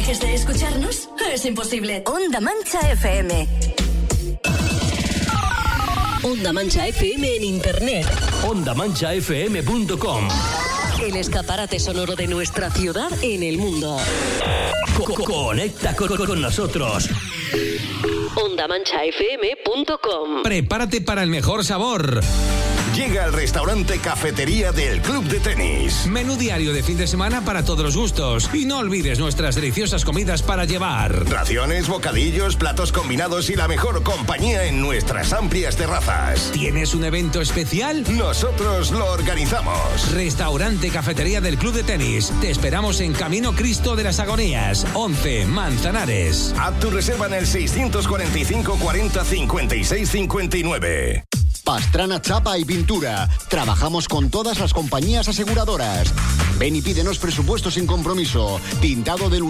dejes de escucharnos, es imposible. Onda Mancha FM. Onda Mancha FM en internet. OndaManchaFM.com. El escaparate sonoro de nuestra ciudad en el mundo. Conecta con nosotros. OndaManchaFM.com. Prepárate para el mejor sabor. Llega al restaurante Cafetería del Club de Tenis. Menú diario de fin de semana para todos los gustos. Y no olvides nuestras deliciosas comidas para llevar. Raciones, bocadillos, platos combinados y la mejor compañía en nuestras amplias terrazas. ¿Tienes un evento especial? Nosotros lo organizamos. Restaurante Cafetería del Club de Tenis. Te esperamos en Camino Cristo de las Agonías, 11, Manzanares. Haz tu reserva en el 645 40 56 59. Pastrana Chapa y Pintura. Trabajamos con todas las compañías aseguradoras. Ven y pídenos presupuestos sin compromiso. Pintado de